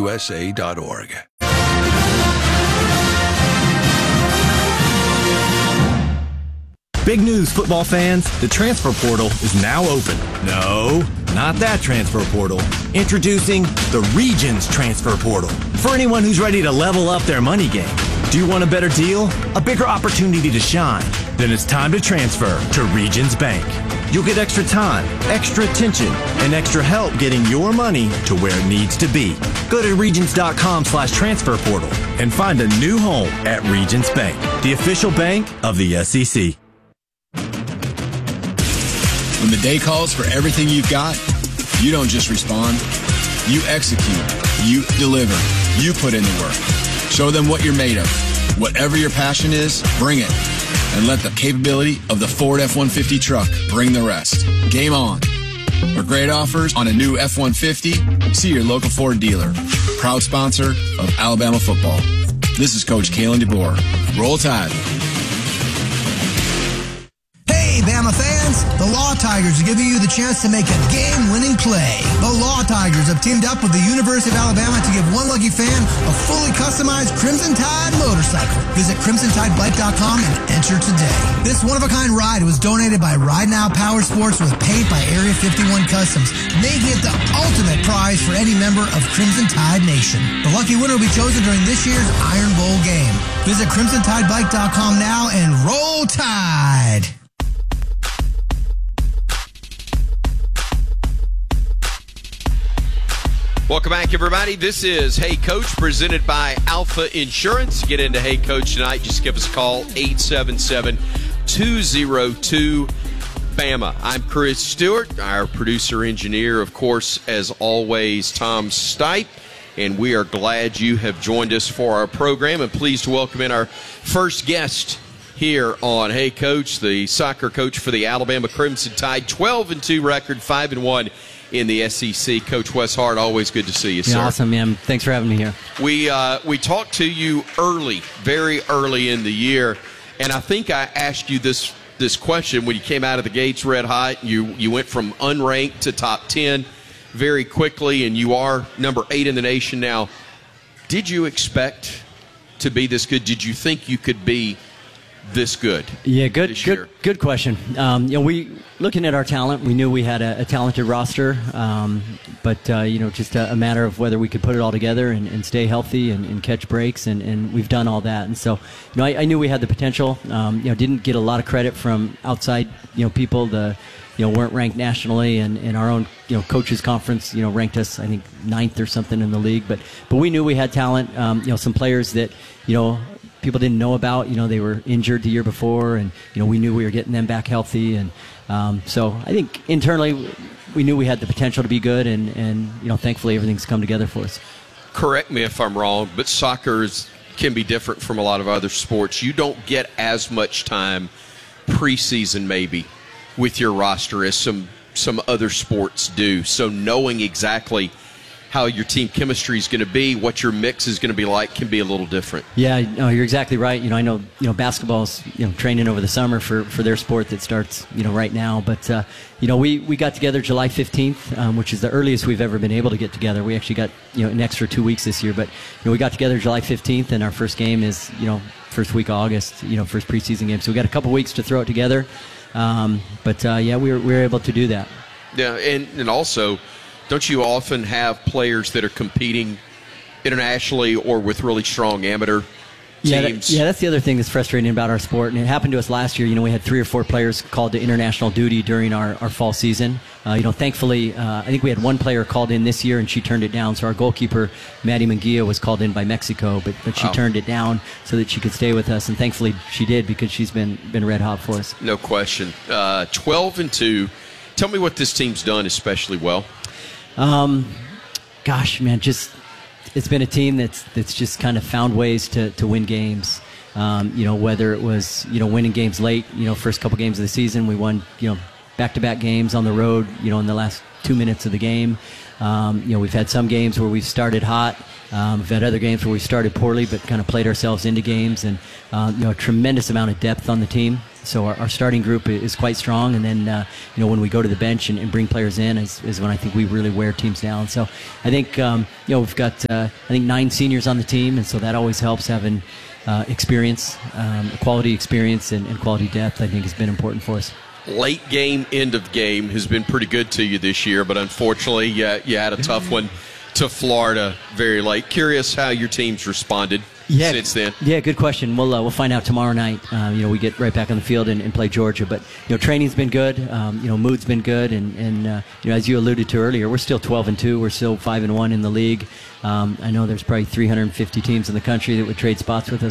TransferUSA.org. Big news, football fans. The transfer portal is now open. No, not that transfer portal. Introducing the Regions Transfer Portal. For anyone who's ready to level up their money game. Do you want a better deal? A bigger opportunity to shine? Then it's time to transfer to Regions Bank. You'll get extra time, extra attention, and extra help getting your money to where it needs to be. Go to Regions.com/transfer portal and find a new home at Regions Bank, the official bank of the SEC. When the day calls for everything you've got, you don't just respond. You execute. You deliver. You put in the work. Show them what you're made of. Whatever your passion is, bring it. And let the capability of the Ford F-150 truck bring the rest. Game on. For great offers on a new F-150, see your local Ford dealer. Proud sponsor of Alabama football. This is Coach Kalen DeBoer. Roll Tide. Hey, Bama fans! The Law Tigers are giving you the chance to make a game-winning play. The Law Tigers have teamed up with the University of Alabama to give one lucky fan a fully customized Crimson Tide motorcycle. Visit CrimsonTideBike.com and enter today. This one-of-a-kind ride was donated by Ride Now Power Sports with paid by Area 51 Customs, making it the ultimate prize for any member of Crimson Tide Nation. The lucky winner will be chosen during this year's Iron Bowl game. Visit CrimsonTideBike.com now and roll Tide! Welcome back, everybody. This is Hey Coach, presented by Alpha Insurance. Get into Hey Coach tonight. Just give us a call, 877-202-BAMA. I'm Chris Stewart, our producer-engineer, of course, as always, Tom Stipe. And we are glad you have joined us for our program. And pleased to welcome in our first guest here on Hey Coach, the soccer coach for the Alabama Crimson Tide. 12-2 record, 5-1 in the SEC. Coach Wes Hart, always good to see you, sir. Awesome, man. Thanks for having me here. We talked to you early, very early in the year, and I think I asked you this question when you came out of the gates red hot. You went from unranked to top 10 very quickly, and you are number 8 in the nation now. Did you expect to be this good? Did you think you could be this good? Yeah, good question. We looking at our talent, we knew we had a talented roster, but just a matter of whether we could put it all together and stay healthy and catch breaks, and we've done all that. And so, I knew we had the potential. Didn't get a lot of credit from outside, people. Weren't ranked nationally, and our own, coaches conference, ranked us, I think, 9th or something in the league. But we knew we had talent. Some players that, people didn't know about. They were injured the year before, and we knew we were getting them back healthy. And so I think internally we knew we had the potential to be good, and thankfully everything's come together for us. Correct me if I'm wrong, but soccer can be different from a lot of other sports. You don't get as much time preseason maybe with your roster as some other sports do. So knowing exactly how your team chemistry is going to be, what your mix is going to be like, can be a little different. Yeah, no, you're exactly right. I know basketball's training over the summer for their sport that starts right now. But we got together July 15th, which is the earliest we've ever been able to get together. We actually got an extra 2 weeks this year, but we got together July 15th, and our first game is first week of August. First preseason game. So we got a couple weeks to throw it together. But we were able to do that. Yeah, and also, don't you often have players that are competing internationally or with really strong amateur teams? Yeah, that's the other thing that's frustrating about our sport, and it happened to us last year. We had 3 or 4 players called to international duty during our fall season. Thankfully, I think we had 1 player called in this year, and she turned it down. So our goalkeeper, Maddie Munguia, was called in by Mexico, but she turned it down so that she could stay with us, and thankfully she did, because she's been red hot for us. No question. 12-2. Tell me what this team's done especially well. Gosh, man, it's been a team that's just kind of found ways to win games. Whether it was winning games late. First couple games of the season, we won back-to-back games on the road. In the last 2 minutes of the game. We've had some games where we've started hot. We've had other games where we started poorly but kind of played ourselves into games, and a tremendous amount of depth on the team. So our starting group is quite strong, and then when we go to the bench and bring players in is when I think we really wear teams down. So I think we've got 9 seniors on the team, and so that always helps having experience, quality experience and quality depth. I think has been important for us. Late game, end of game has been pretty good to you this year, but unfortunately, you had a tough one to Florida very late. Curious how your team's responded since then. Yeah, good question. We'll find out tomorrow night. We get right back on the field and play Georgia, but training's been good. Mood's been good, and as you alluded to earlier, we're still 12-2. We're still 5-1 in the league. I know there's probably 350 teams in the country that would trade spots with us.